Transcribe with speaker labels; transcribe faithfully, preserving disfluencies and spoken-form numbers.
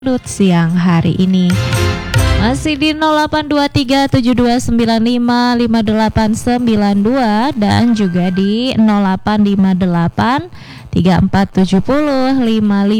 Speaker 1: siang hari ini. Masih di nol delapan dua tiga tujuh dua sembilan lima lima delapan sembilan dua dan juga di nol delapan lima delapan tiga empat tujuh nol lima lima